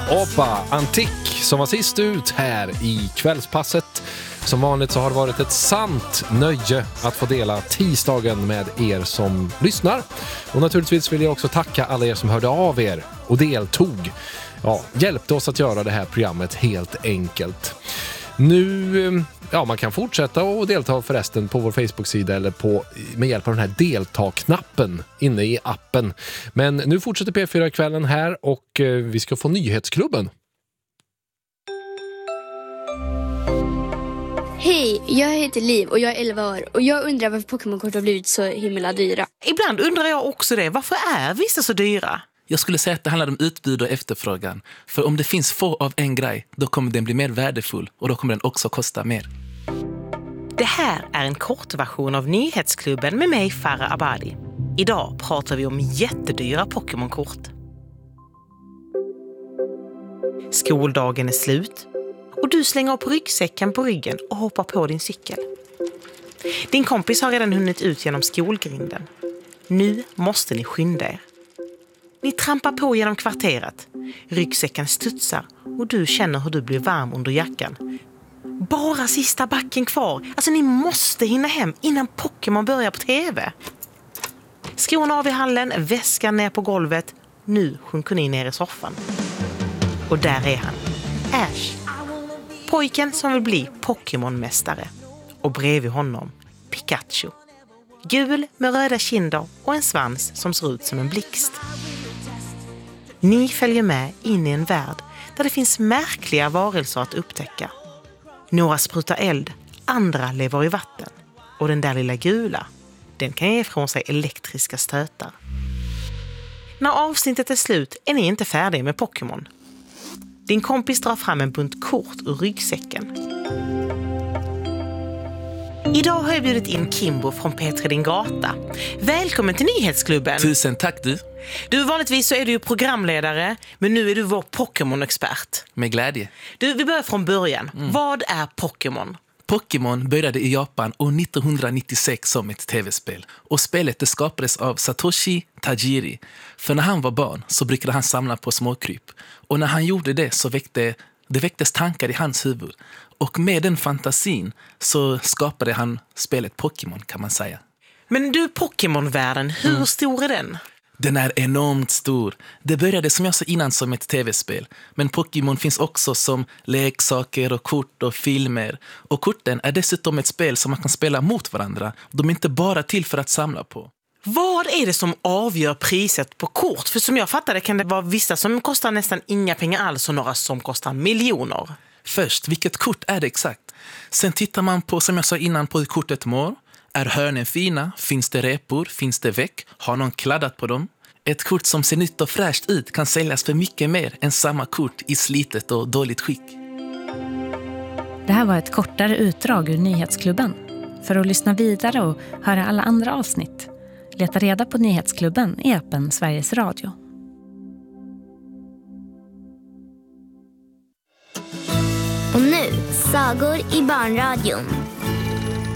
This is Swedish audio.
Opa Antik som var sist ut här i kvällspasset. Som vanligt så har det varit ett sant nöje att få dela tisdagen med er som lyssnar. Och naturligtvis vill jag också tacka alla er som hörde av er och deltog. Ja, hjälpte oss att göra det här programmet helt enkelt. Nu, man kan fortsätta och delta förresten på vår Facebook-sida eller med hjälp av den här delta-knappen inne i appen. Men nu fortsätter P4-kvällen här och vi ska få nyhetsklubben. Hej, jag heter Liv och jag är 11 år och jag undrar varför Pokémon-kort har blivit så himla dyra. Ibland undrar jag också det. Varför är vissa så dyra? Jag skulle säga att det handlar om utbud och efterfrågan. För om det finns få av en grej, då kommer den bli mer värdefull och då kommer den också kosta mer. Det här är en kortversion av nyhetsklubben med mig, Farah Abadi. Idag pratar vi om jättedyra Pokémon-kort. Skoldagen är slut och du slänger upp ryggsäcken på ryggen och hoppar på din cykel. Din kompis har redan hunnit ut genom skolgrinden. Nu måste ni skynda er. Ni trampar på genom kvarteret. Ryggsäcken studsar och du känner hur du blir varm under jackan. Bara sista backen kvar. Alltså ni måste hinna hem innan Pokémon börjar på TV. Skorna av i hallen, väskan ner på golvet. Nu sjunker ni ner i soffan. Och där är han. Ash. Pojken som vill bli Pokémon-mästare. Och bredvid honom Pikachu. Gul med röda kinder och en svans som ser ut som en blixt. Ni följer med in i en värld där det finns märkliga varelser att upptäcka. Några sprutar eld, andra lever i vatten. Och den där lilla gula, den kan ge ifrån sig elektriska stötar. När avsnittet är slut är ni inte färdiga med Pokémon. Din kompis drar fram en bunt kort ur ryggsäcken. Idag har jag bjudit in Kimbo från P3 Din Gata. Välkommen till nyhetsklubben. Tusen tack du. Du, vanligtvis så är du ju programledare, men nu är du vår Pokémon-expert. Med glädje. Du, vi börjar från början. Vad är Pokémon? Pokémon började i Japan år 1996 som ett tv-spel. Och spelet det skapades av Satoshi Tajiri. För när han var barn så brukade han samla på småkryp. Och när han gjorde det så väcktes tankar i hans huvud. Och med den fantasin så skapade han spelet Pokémon, kan man säga. Men du, Pokémon-världen, hur stor är den? Den är enormt stor. Det började som jag sa innan som ett tv-spel. Men Pokémon finns också som leksaker och kort och filmer. Och korten är dessutom ett spel som man kan spela mot varandra. De är inte bara till för att samla på. Vad är det som avgör priset på kort? För som jag fattar det kan det vara vissa som kostar nästan inga pengar alls och några som kostar miljoner. Först, vilket kort är det exakt? Sen tittar man på, som jag sa innan, på hur kortet mår. Är hörnen fina? Finns det repor? Finns det veck? Har någon kladdat på dem? Ett kort som ser nytt och fräscht ut kan säljas för mycket mer än samma kort i slitet och dåligt skick. Det här var ett kortare utdrag ur nyhetsklubben. För att lyssna vidare och höra alla andra avsnitt, leta reda på nyhetsklubben i appen Sveriges Radio. Och nu, sagor i barnradion.